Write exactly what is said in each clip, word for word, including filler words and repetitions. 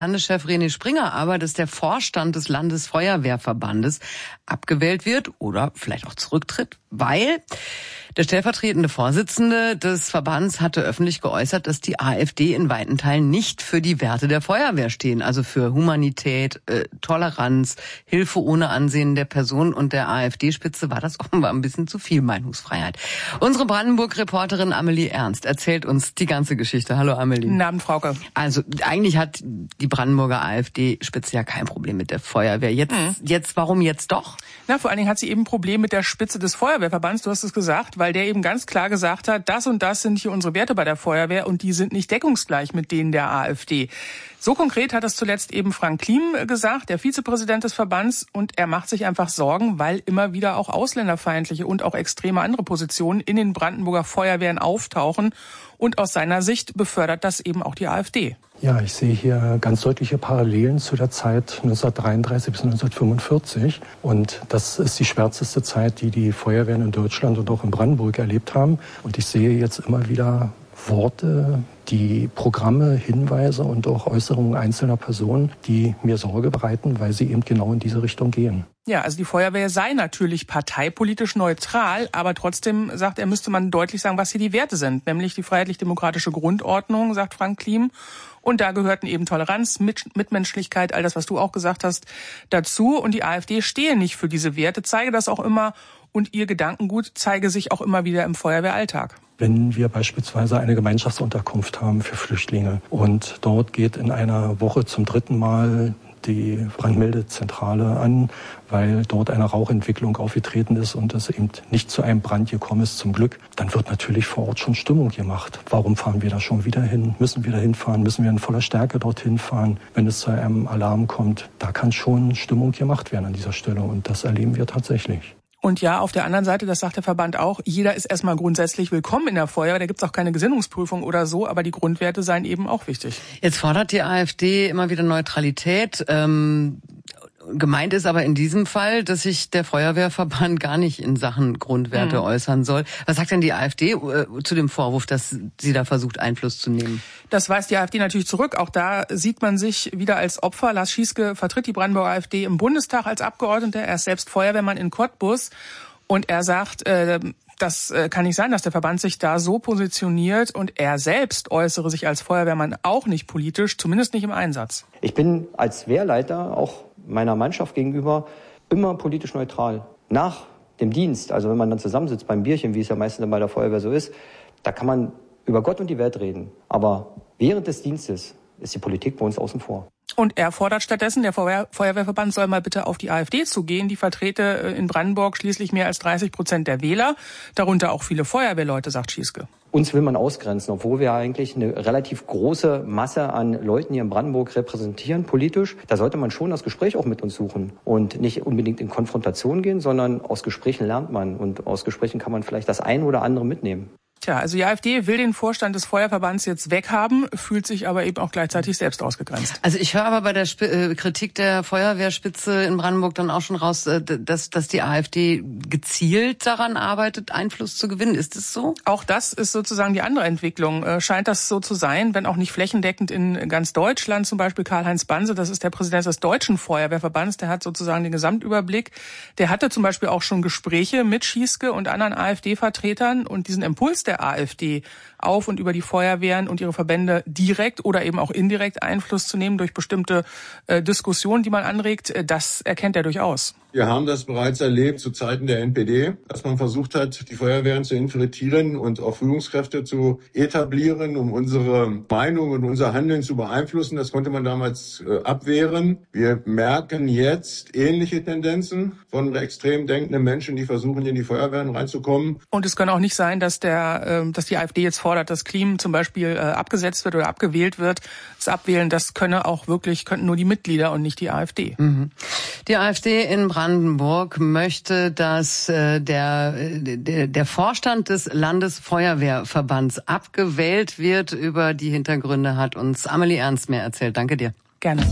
Landeschef René Springer aber, dass der Vorstand des Landesfeuerwehrverbandes abgewählt wird oder vielleicht auch zurücktritt, weil der stellvertretende Vorsitzende des Verbands hatte öffentlich geäußert, dass die AfD in weiten Teilen nicht für die Werte der Feuerwehr stehen, also für Humanität, äh, Toleranz, Hilfe ohne Ansehen der Person, und der AfD-Spitze war das offenbar ein bisschen zu viel Meinungsfreiheit. Unsere Brandenburg-Reporterin Amelie Ernst erzählt uns die ganze Geschichte. Hallo Amelie. Guten Abend, Frauke. Also eigentlich hat die Brandenburger AfD-Spitze ja kein Problem mit der Feuerwehr. Jetzt, mhm. jetzt, warum jetzt doch? Na, vor allen Dingen hat sie eben ein Problem mit der Spitze des Feuerwehrverbands, du hast es gesagt, weil der eben ganz klar gesagt hat, das und das sind hier unsere Werte bei der Feuerwehr und die sind nicht deckungsgleich mit denen der AfD. So konkret hat es zuletzt eben Frank Klim gesagt, der Vizepräsident des Verbands, und er macht sich einfach Sorgen, weil immer wieder auch ausländerfeindliche und auch extreme andere Positionen in den Brandenburger Feuerwehren auftauchen, und aus seiner Sicht befördert das eben auch die AfD. Ja, ich sehe hier ganz deutliche Parallelen zu der Zeit neunzehnhundertdreiunddreißig bis neunzehnhundertfünfundvierzig. Und das ist die schwärzeste Zeit, die die Feuerwehren in Deutschland und auch in Brandenburg erlebt haben. Und ich sehe jetzt immer wieder Worte, die Programme, Hinweise und auch Äußerungen einzelner Personen, die mir Sorge bereiten, weil sie eben genau in diese Richtung gehen. Ja, also die Feuerwehr sei natürlich parteipolitisch neutral, aber trotzdem, sagt er, müsste man deutlich sagen, was hier die Werte sind, nämlich die freiheitlich-demokratische Grundordnung, sagt Frank Klim. Und da gehörten eben Toleranz, Mitmenschlichkeit, all das, was du auch gesagt hast, dazu. Und die AfD stehe nicht für diese Werte, zeige das auch immer, und ihr Gedankengut zeige sich auch immer wieder im Feuerwehralltag. Wenn wir beispielsweise eine Gemeinschaftsunterkunft haben für Flüchtlinge und dort geht in einer Woche zum dritten Mal die Brandmeldezentrale an, weil dort eine Rauchentwicklung aufgetreten ist und es eben nicht zu einem Brand gekommen ist, zum Glück, dann wird natürlich vor Ort schon Stimmung gemacht. Warum fahren wir da schon wieder hin? Müssen wir da hinfahren? Müssen wir in voller Stärke dorthin fahren, wenn es zu einem Alarm kommt? Da kann schon Stimmung gemacht werden an dieser Stelle, und das erleben wir tatsächlich. Und ja, auf der anderen Seite, das sagt der Verband auch, jeder ist erstmal grundsätzlich willkommen in der Feuerwehr. Da gibt's auch keine Gesinnungsprüfung oder so, aber die Grundwerte seien eben auch wichtig. Jetzt fordert die AfD immer wieder Neutralität. Ähm Gemeint ist aber in diesem Fall, dass sich der Feuerwehrverband gar nicht in Sachen Grundwerte mhm. äußern soll. Was sagt denn die AfD äh, zu dem Vorwurf, dass sie da versucht, Einfluss zu nehmen? Das weist die AfD natürlich zurück. Auch da sieht man sich wieder als Opfer. Lars Schieske vertritt die Brandenburger AfD im Bundestag als Abgeordneter. Er ist selbst Feuerwehrmann in Cottbus. Und er sagt, äh, das kann nicht sein, dass der Verband sich da so positioniert, und er selbst äußere sich als Feuerwehrmann auch nicht politisch, zumindest nicht im Einsatz. Ich bin als Wehrleiter auch meiner Mannschaft gegenüber immer politisch neutral. Nach dem Dienst, also wenn man dann zusammensitzt beim Bierchen, wie es ja meistens bei der Feuerwehr so ist, da kann man über Gott und die Welt reden. Aber während des Dienstes ist die Politik bei uns außen vor. Und er fordert stattdessen, der Feuer- Feuerwehrverband soll mal bitte auf die AfD zugehen. Die vertrete in Brandenburg schließlich mehr als dreißig Prozent der Wähler, darunter auch viele Feuerwehrleute, sagt Schieske. Uns will man ausgrenzen, obwohl wir eigentlich eine relativ große Masse an Leuten hier in Brandenburg repräsentieren, politisch. Da sollte man schon das Gespräch auch mit uns suchen und nicht unbedingt in Konfrontation gehen, sondern aus Gesprächen lernt man, und aus Gesprächen kann man vielleicht das eine oder andere mitnehmen. Tja, also die AfD will den Vorstand des Feuerverbands jetzt weghaben, fühlt sich aber eben auch gleichzeitig selbst ausgegrenzt. Also ich höre aber bei der Sp- äh, Kritik der Feuerwehrspitze in Brandenburg dann auch schon raus, äh, dass, dass die AfD gezielt daran arbeitet, Einfluss zu gewinnen. Ist es so? Auch das ist sozusagen die andere Entwicklung. Äh, scheint das so zu sein, wenn auch nicht flächendeckend in ganz Deutschland. Zum Beispiel Karl-Heinz Banse, das ist der Präsident des Deutschen Feuerwehrverbands, der hat sozusagen den Gesamtüberblick. Der hatte zum Beispiel auch schon Gespräche mit Schieske und anderen AfD-Vertretern, und diesen Impuls der der AfD auf und über die Feuerwehren und ihre Verbände direkt oder eben auch indirekt Einfluss zu nehmen durch bestimmte äh, Diskussionen, die man anregt, das erkennt er durchaus. Wir haben das bereits erlebt zu Zeiten der N P D, dass man versucht hat, die Feuerwehren zu infiltrieren und auch Führungskräfte zu etablieren, um unsere Meinung und unser Handeln zu beeinflussen. Das konnte man damals äh, abwehren. Wir merken jetzt ähnliche Tendenzen von extrem denkenden Menschen, die versuchen, in die Feuerwehren reinzukommen. Und es kann auch nicht sein, dass der, äh, dass die AfD jetzt fordert, dass Klim zum Beispiel äh, abgesetzt wird oder abgewählt wird. Das Abwählen, das könne auch wirklich, könnten nur die Mitglieder und nicht die AfD. Mhm. Die AfD in Brandenburg möchte, dass äh, der, der, der Vorstand des Landesfeuerwehrverbands abgewählt wird. Über die Hintergründe hat uns Amelie Ernst mehr erzählt. Danke dir. Gerne.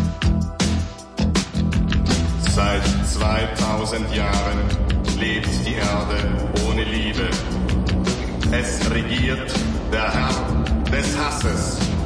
Seit zweitausend Jahren lebt die Erde ohne Liebe. Es regiert der Herr des Hasses.